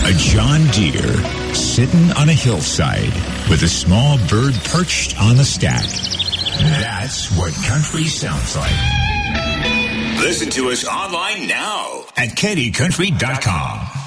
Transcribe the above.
A John Deere sitting on a hillside with a small bird perched on the stack. That's what country sounds like. Listen to us online now at KennyCountry.com.